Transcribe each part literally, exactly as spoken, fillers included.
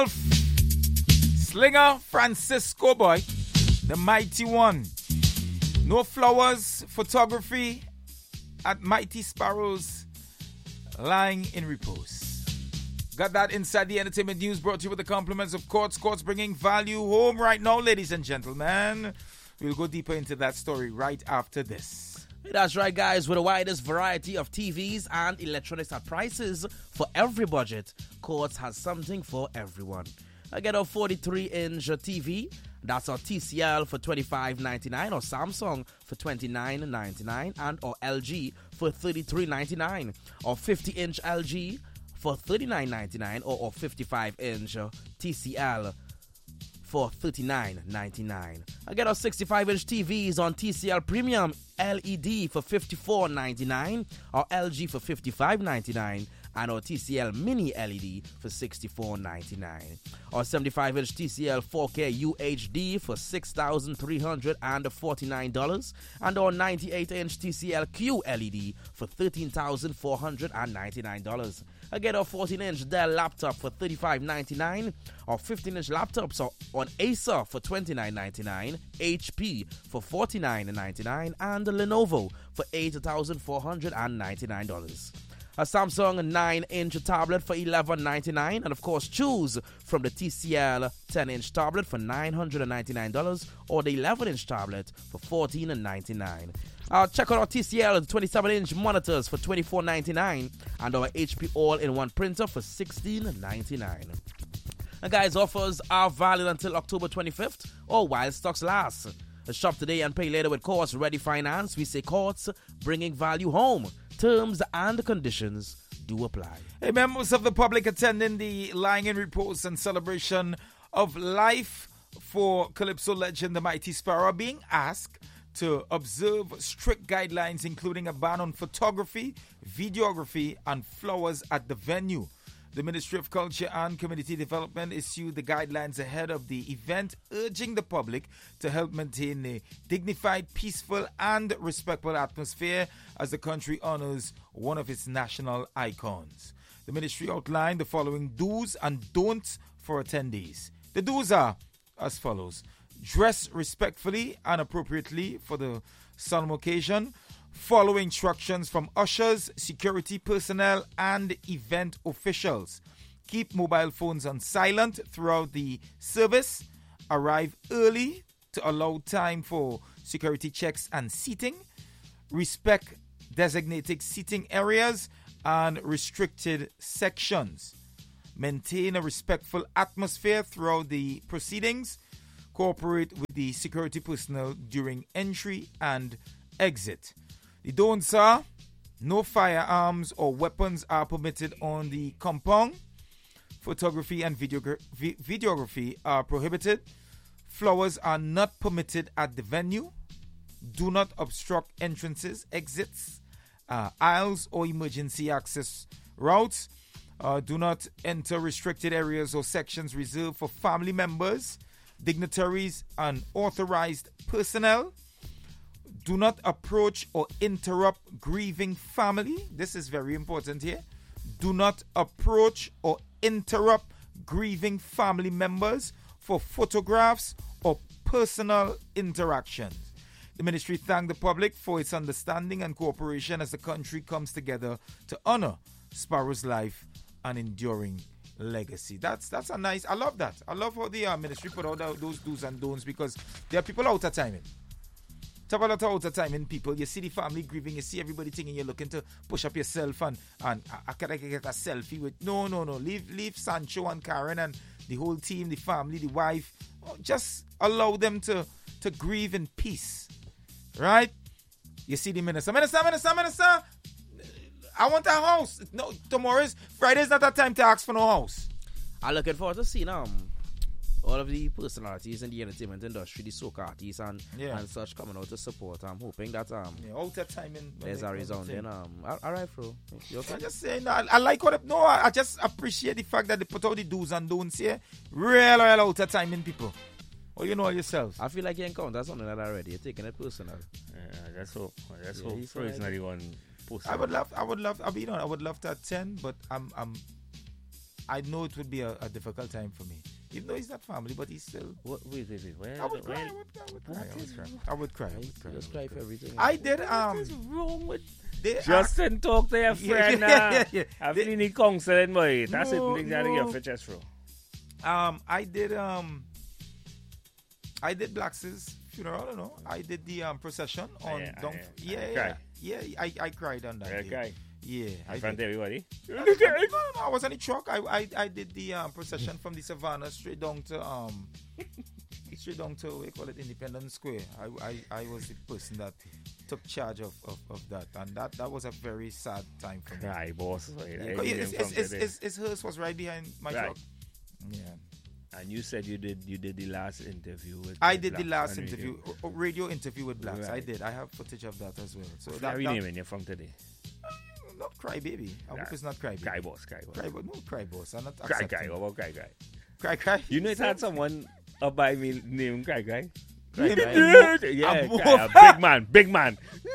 Slinger Francisco Boy, the mighty one. No flowers photography at Mighty Sparrows lying in repose. Got that inside the entertainment news, brought to you with the compliments of Courts. Courts bringing value home right now, ladies and gentlemen. We'll go deeper into that story right after this. That's right, guys. With the widest variety of T Vs and electronics at prices for every budget, Courts has something for everyone. I get a forty-three inch T V. That's our T C L for twenty-five ninety-nine, or Samsung for twenty-nine ninety-nine, and or L G for thirty-three ninety-nine, or fifty inch L G for thirty-nine ninety-nine, or, or fifty-five inch T C L for thirty-nine ninety-nine. I get our sixty-five inch T Vs on T C L Premium L E D for fifty-four ninety-nine, or L G for fifty-five ninety-nine, and our T C L Mini L E D for sixty-four ninety-nine. Our seventy-five inch T C L four K U H D for six thousand three hundred forty-nine dollars, and our ninety-eight inch T C L Q L E D for thirteen thousand four hundred ninety-nine dollars. I get a fourteen inch Dell laptop for thirty-five ninety-nine, or fifteen inch laptops on Acer for twenty-nine ninety-nine, H P for forty-nine ninety-nine, and Lenovo for eight thousand four hundred ninety-nine dollars. A Samsung nine inch tablet for eleven ninety-nine, and of course choose from the T C L ten inch tablet for nine hundred ninety-nine dollars, or the eleven inch tablet for fourteen ninety-nine. Uh, check out our T C L twenty-seven inch monitors for twenty-four ninety-nine, and our H P all-in-one printer for sixteen ninety-nine. And guys, offers are valid until October twenty-fifth, or while stocks last. Shop today and pay later with Courts Ready Finance. We say Courts, bringing value home. Terms and conditions do apply. Hey, members of the public attending the lying in repose and celebration of life for Calypso legend the Mighty Sparrow are being asked to observe strict guidelines, including a ban on photography, videography, and flowers at the venue. The Ministry of Culture and Community Development issued the guidelines ahead of the event, urging the public to help maintain a dignified, peaceful, and respectful atmosphere as the country honors one of its national icons. The ministry outlined the following do's and don'ts for attendees. The do's are as follows: dress respectfully and appropriately for the solemn occasion. Follow instructions from ushers, security personnel, and event officials. Keep mobile phones on silent throughout the service. Arrive early to allow time for security checks and seating. Respect designated seating areas and restricted sections. Maintain a respectful atmosphere throughout the proceedings. Cooperate with the security personnel during entry and exit. The don'ts are: no firearms or weapons are permitted on the compound. Photography and videogra- vi- videography are prohibited. Flowers are not permitted at the venue. Do not obstruct entrances, exits, uh, aisles, or emergency access routes. Uh, do not enter restricted areas or sections reserved for family members, dignitaries, and authorized personnel. Do not approach or interrupt grieving family. This is very important here. Do not approach or interrupt grieving family members for photographs or personal interactions. The ministry thanked the public for its understanding and cooperation as the country comes together to honor Sparrow's life and enduring legacy. That's that's a nice, I love that. I love how the uh, ministry put out those do's and don'ts, because there are people out of timing. Talk about out of timing people. You see the family grieving, you see everybody thinking you're looking to push up yourself and, and I, I can I get a selfie with. No, no, no. Leave, leave Sancho and Karen and the whole team, the family, the wife. Just allow them to, to grieve in peace. Right? You see the minister. Minister, minister, minister. I want a house. No, tomorrow is Friday is not a time to ask for no house. I'm looking forward to seeing um all of the personalities in the entertainment industry, the soca artists and yeah. and such coming out to support. I'm hoping that um yeah, out of timing there's a resounding um all right, bro. You okay? I'm just saying, I, I like what no, I, I just appreciate the fact that they put out the do's and don'ts here. Real, real out of timing people. Well, you know yourself. I feel like you encountered something like that already. You're taking it personal. Yeah, that's all. That's Yeah, all. he's So it's right. not even personal. I would love, I would love, I mean, I would love to attend, but I'm, I'm, I know it would be a, a difficult time for me. Even though he's not family, but he's still. What, wait, wait, wait. Where, I would where, cry. I would cry. I would cry. I What would is cry. wrong? I would cry. I I would cry. I just would cry cry. for everything. I did. What Um, is wrong with they, Justin, talk to your Yeah, friend yeah, now. yeah, yeah. I They- really need counseling, boy. That's No, it. Things that you no. get for chest through. Um, I did um, I did Black's funeral. I don't know. I did the um procession on. Yeah, Don't, yeah. yeah, You yeah, cry? yeah. I, I cried on that Yeah, day. guy. Yeah, I In front of did. everybody. No, no, no, I was on the truck. I, I, I did the um, procession from the Savannah straight down to um, straight down to what you call it, Independence Square. I, I, I was the person that took charge of, of, of that, and that, that was a very sad time for me. Cry, boss. Boy. Yeah, I 'cause need it's, him it's, from it's, today. it's, it's hearse was right behind my Right. truck. Yeah, And you said you did you did the last interview with I with did the Blacks last and interview, radio. o- o- radio interview with Blacks. I Right. did. I have footage of that as well. So That, that, we that naming you from today. not cry baby. I hope Right. it's not cry baby. Cry boss, cry boss. Cry, but no cry boss. I'm not Cry, accepting. cry. What about cry, cry? Cry, cry. You know it had someone up by me named Cry, cry. Cry, cry. Yeah, I'm cry, more- a big man, big man.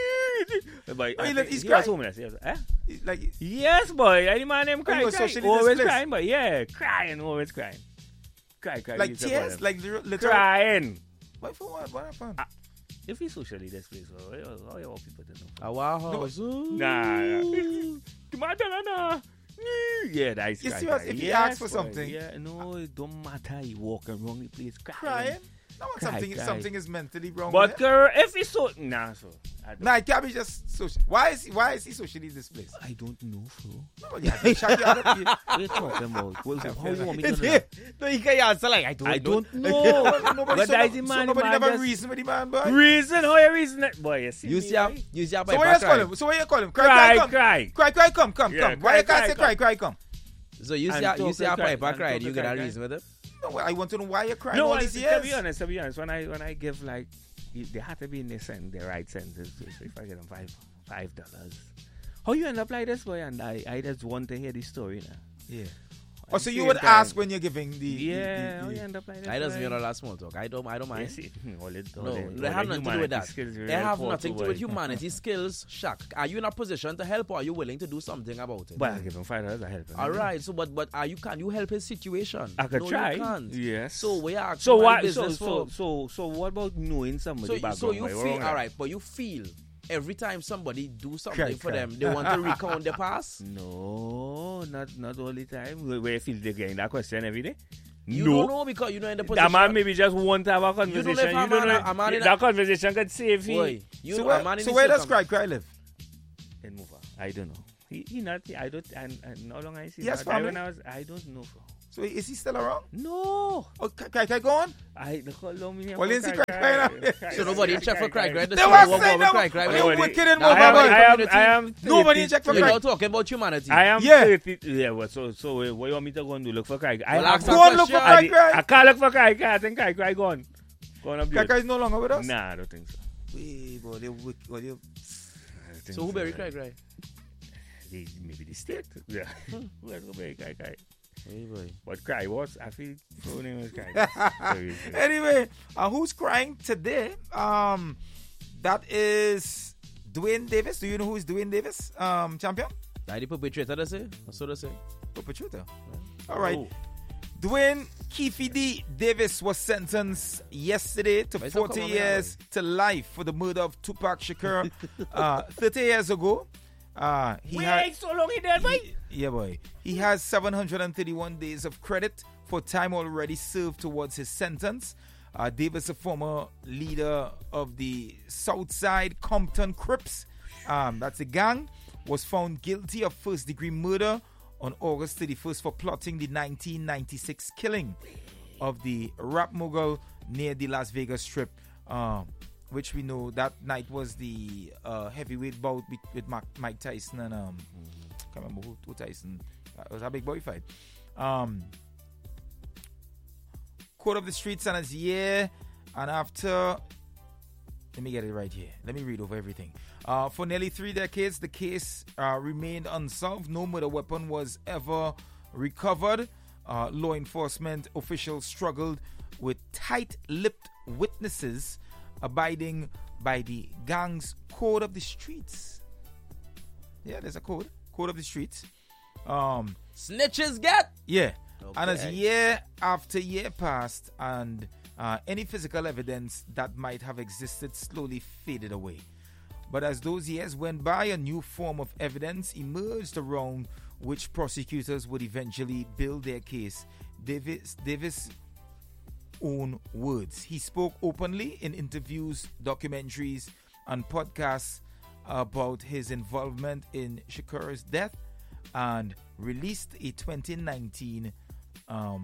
But Oh, he I look- think he's he was crying? homeless. He was, eh? Like Yes, boy. Any man named Oh, Cry, he was cry. socially Always displaced. crying, but yeah, crying, always crying. Cry, cry. like we used to call tears, him. like literal. literal- Crying. Why for what? What happened? Ah, If he's socially displaced, well, how you want people to know? A wow house. Nah. Come on, nah, nah. Yeah, that's You cry, serious? cry. If he Yes, asks for boy. something- Yeah, no, it don't matter. He walking wrong the place, crying. Crying? No, when Cry, something cry. something is mentally wrong. But with it. girl, if he's so nah, so I don't, Nah, it can't be just social. Why is he, why is he socially displaced? I don't know, bro. No, yeah, they shut you out of here. What are you talking about? Well, so how you want me to It's know here. that? No, you can't answer like I don't I know. don't know. Nobody, But so, that's no, the so man, nobody the man never just- reason with the man, boy. Reason, how you reason it, boy? You see You me, see how boy? you see how So what you call him? So what you call him? Cry, Cry, cry, come. cry. Cry, cry, come, come, Yeah, come. Why cry, you can't cry, say come. cry, cry, come? So you see And how you talk see to how cry, Piper and cried. talk You to get cry, a cry. reason with it. No, I want to know why you're crying No, all I, these to years. be honest, to be honest, when I when I give like, it- they have to be in the sen- the right senses. So if I get them five five dollars, how you end up like this, boy? And I I just want to hear the story now. Yeah. At Oh, the so you same would time- ask when you're giving the. the- Yeah, the- how the- you end up like this? I doesn't boy? mean all that small talk. I don't I don't mind. Yes, it- all it- all No, it- they all have the nothing to do with humanity that. skills They really have fall nothing to do boy. with humanity skills. Shaq, are you in a position to help, or are you willing to do something about it? But I give him five dollars. I help him. All right. So, but but are you can you help his situation? I could no, try. You can't. Yes. So we are. So actually what? So business so for- so so what about knowing somebody So, background? so you boy? What feel wrong all with that? right, but you feel every time somebody do something Cry, for cry. them, they want to recount the past. No, not not all the time. Where where you feel they getting that question every day? You no. don't know because you're not in the position. That man maybe just want to have a You don't conversation. know if You a don't man- know. a man in a- That conversation could save Boy, him. you So know, where, a man in so the where does circum- Cry Cry live? In Mova. I don't know. He, he not. I don't. And, and no longer I see. He has that guy when family? I was. I don't know. Bro. So is he still around? No. Oh, Cry Cry, go on. I the call long me. Well, is he cry- crying now? So nobody check for cry cry. They were saying cry that. cry. You Nobody- wicked and Nah, move I am. Nobody- away. I am. community. I am. Nobody thirty check for You're Cry. not talking about humanity. I am Yeah. thirty. Yeah. Well, so so uh, what you want me to go and do? Look for Cry? I Well, have ask Go a on, look for question. Cry I, Cry. I can't look for Cry Cry. I think Cry Cry gone. Gone up Cry there. Cry is no longer with us? Nah, I don't think so. Wait, boy, they wick- well, they- I don't think So who bury cry cry? They, maybe the state. Yeah. Who else go bury Cry Cry? Hey boy. But Cry was. I feel full name is Cry. Very good. Anyway, uh, who's crying today? Um, that is Dwayne Davis. Do you know who is Dwayne Davis? Um, champion? That the perpetrator, they say? Or so they say? Perpetrator. All right. Oh. Dwayne Keefe D. Davis was sentenced yesterday to Why is that forty coming years to life for the murder of Tupac Shakur uh, thirty years ago. Uh, he Wait, had, so long he dead, boy. yeah, boy. He has seven hundred thirty-one days of credit for time already served towards his sentence. Uh, Davis, a former leader of the Southside Compton Crips, um, that's a gang, was found guilty of first-degree murder on August thirty-first for plotting the nineteen ninety-six killing of the rap mogul near the Las Vegas Strip, um, which we know that night was the uh, heavyweight bout be- with Mac- Mike Tyson and um, can't remember who, who Tyson. Uh, it was a big boy fight. Um, Court of the Street sentence year, and after, let me get it right here. Let me read over everything. Uh, for nearly three decades, the case uh, remained unsolved. No murder weapon was ever recovered. Uh, law enforcement officials struggled with tight-lipped witnesses abiding by the gang's code of the streets. Yeah, there's a code. Code of the streets. Um, Snitches get. yeah. And as Okay. year after year passed, and uh, any physical evidence that might have existed slowly faded away. But as those years went by, a new form of evidence emerged around which prosecutors would eventually build their case. Davis, Davis' own words. He spoke openly in interviews, documentaries, and podcasts about his involvement in Shakur's death, and released a twenty nineteen um,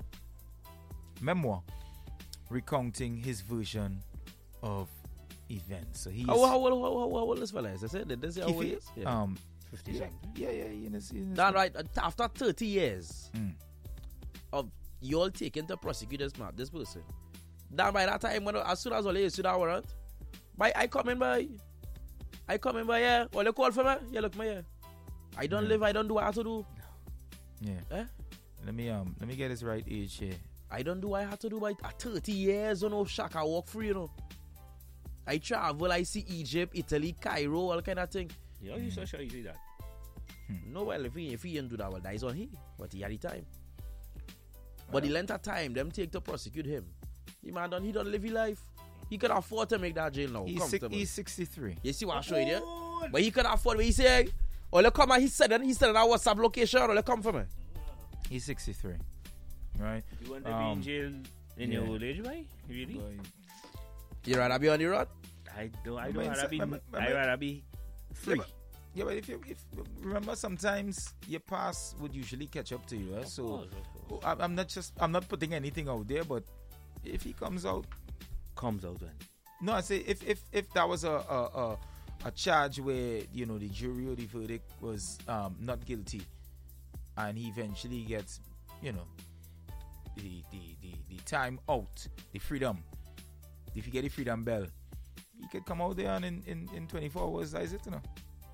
memoir recounting his version of events. So he's How, how, how, how, how, how old this fella is? I said, did they say how he old he fe- is? Yeah. um fifty yeah, something. yeah, yeah, in his, in his That right, after thirty years Mm. of you all taking to prosecute this man, this person. That by that time, when as soon as all issued that warrant, by I come in by, I come in by, yeah, well, you call for me, yeah, look, me, yeah. I don't Yeah. live, I don't do what I have to do. yeah. Eh? Let me um let me get his right age here. I don't do what I have to do by at thirty years, you know, shack, I walk free, you know. I travel, I see Egypt, Italy, Cairo, all kind of thing. Yeah, you so sure you see that. No, well, if he, if he didn't do that, well, that is on he. But he had the time. But the length of time them take to prosecute him. The man done, he don't live his life. He could afford to make that jail now. He's six, comfortable. he's sixty-three. You see what I show you there? But he could afford, but he say, oh, look, come on, he said that, he said that WhatsApp location, or look, come for me. He's sixty-three. Right? You want to Um, be in jail in yeah. your old age, right? Really? Boy. You rather be on the road? I don't. I Remember don't rather inside- be. remember- I remember- rather be free. Yeah, but, yeah, but if you if remember, sometimes your past would usually catch up to you. Eh? So course, of course. I, I'm not just I'm not putting anything out there, but if he comes out, Comes out when. no, I say if if if that was a a, a, a charge where you know the jury or the verdict was um, not guilty, and he eventually gets you know the the the, the time out, the freedom, if you get the freedom bell, he could come out there and in, in, in twenty-four hours, that is it, you know.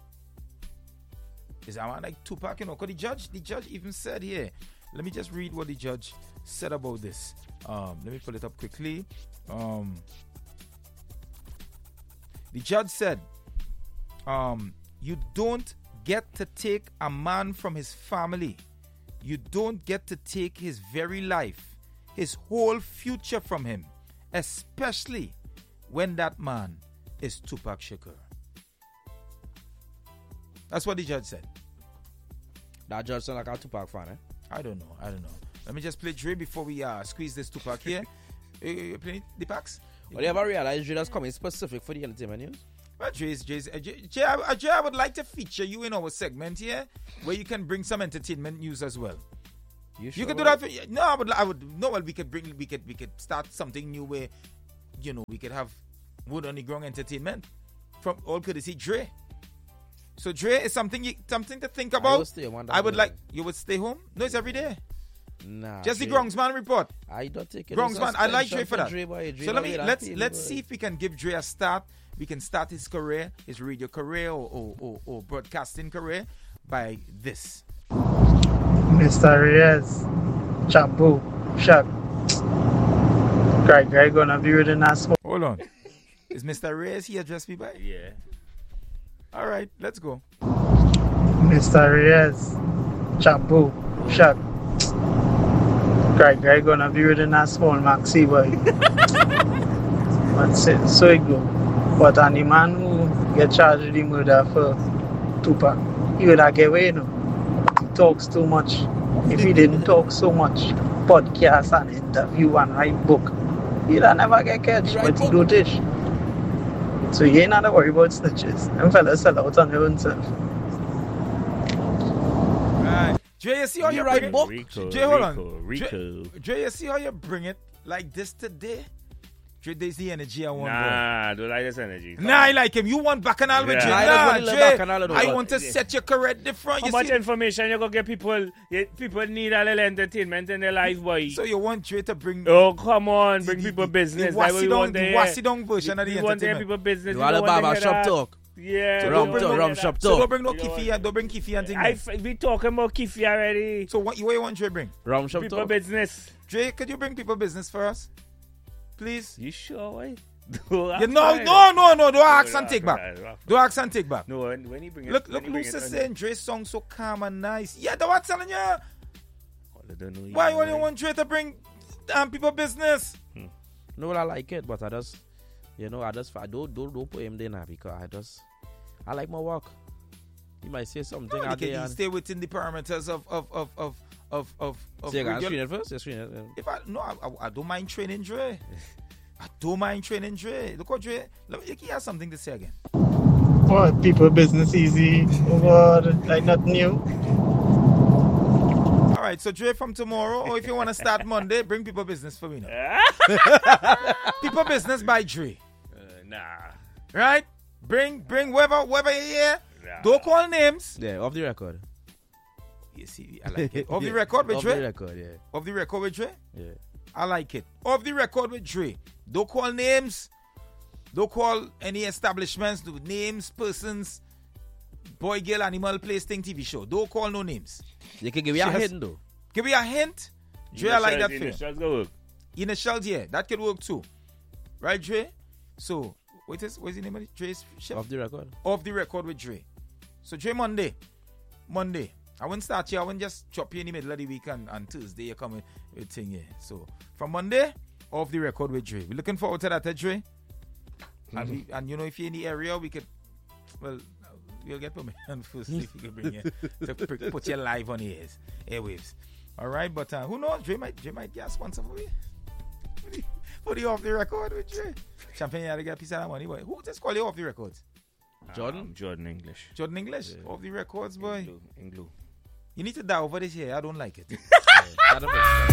Is that man like Tupac, you know? Because the judge, the judge even said here, let me just read what the judge said about this. Um, let me pull it up quickly. Um, the judge said, um, you don't get to take a man from his family. You don't get to take his very life, his whole future from him, especially when that man is Tupac Shakur. That's what the judge said. That judge sound like a Tupac fan, eh? I don't know. I don't know. Let me just play Dre before we uh, squeeze this Tupac here. you, you play the packs? Well, you ever realize Dre that's coming specific for the entertainment news? Well, Dre's, Dre's, uh, Dre, Dre, I- Dre, I would like to feature you in our segment here, where you can bring some entertainment news as well. You, You could do that. For, no, I would. I would. No, well, we could bring. We could. We could start something new where, you know, we could have wood on the ground entertainment from all courtesy Dre. So Dre is something you something to think I about. will stay one I would day. like you would stay home. No, it's every day. Nah. Just the Dre- Grongsman report. I don't take it. Grongsman, I like Dre for that. Dre, boy. Dre So let boy, me that let's feel, let's boy. see if we can give Dre a start. We can start his career, his radio career, or or, or, or broadcasting career by this. Mister Reyes, Chapu, Shaq. Greg, Greg gonna be reading that smoke. Hold on. Is Mister Reyes he addressed me by? Yeah. All right, let's go. Mister Reyes, Chapu, Shaq. Greg, Greg gonna be reading that small maxi boy. That's it, so it go. But on the man who get charged with the murder for Tupac, he would have get away, you know. He talks too much. If he didn't talk so much, podcast and interview and write book, he'd have never get catch. Write But he book. do this. So you ain't not to worry about snitches. Them fellas sell out on their own self. Right. Dre, you see how you You bring write it? book? Rico, Jay, hold on. Rico, Dre, Rico. Dre, you see how you bring it like this today? Dre, there's the energy I want. Nah, I don't like this energy. Bro. Nah, I like him. You want Bacchanal with Yeah. Dre? I Nah, don't want to let Dre, Bacchanal do I that. want to set your career different. How You much see? information you gonna get people? Yeah, people need a little entertainment in their life, boy. So you want Dre to bring Oh, come on, bring the- people the- business. The That's what we washi down, want the to hear. washi down version of the We want to hear entertainment. people business. You We all don't the want to barber hear shop that. talk. Yeah. So we don't don't bring want no- to hear rum that. shop So talk. don't bring no You know Kiffy what? and don't bring Kiffy and things. I f- we talking about Kiffy already. So what you, what you want Dre bring? Rum shop People talk. business. Dre, could you bring people business for us? Please? You sure, boy? You know, no, no, no, don't ask and take back. Don't ask and take back. No, when, when he bring it, Look, when look, he bring Lucy it on- saying Dre's song so calm and nice. Yeah, that's what I'm telling you. Well, I don't know Why you would you know, want Dre to bring um, people business? No, I like it, but I just, you know, I just, I don't, don't, don't put him there now because I just, I like my work. He might say something No, out he there. can and- stay within the parameters of of of of of of. of Say again, regular- screen it first. Yeah, screen it. yeah. If I no, I, I, I don't mind training Dre. I don't mind training Dre. Look what Dre. Look, he has something to say again. What? People business easy. Oh God, like not new. All right, so Dre from tomorrow, or if you want to start Monday, bring people business for me now. People business by Dre, Uh, nah. right? Bring bring whoever whoever you hear. Nah. Don't call names. Yeah, off the record. You see, I like it. Off the record with Off Dre. the record, yeah. Off the record with Dre. Yeah. I like it. Off the record with Dre. Don't call names. Don't call any establishments, do names, persons, boy, girl, animal, place, thing, T V show. Don't call no names. You can give you a Just- hint though. Give me a hint. Dre, I like that Initials- film. initials go work. Initials, yeah, that could work too. Right, Dre? So, what is what's the name of it? Dre's chef? Off the record. Off the record with Dre. So, Dre, Monday. Monday. I wouldn't start here. I wouldn't just chop you in the middle of the week and, and Tuesday you come with with thing here. So, from Monday, off the record with Dre. We're looking forward to that, eh, Dre? And, we, and you know, if you're in the area, we could, well, we'll get permission first if you can bring you to pr- put you live on the airs, airwaves. All right, but uh, who knows? Dre might, Dre might get a sponsor for me. For the, for the off the record with Dre. Champagne, you had to get a piece of that money, boy. Who just call you off the records? Jordan? Um, Jordan English. Jordan English, off the records, boy. Inglu. Inglu. You need to die over this here. I don't like it. Yeah, that'll make sense.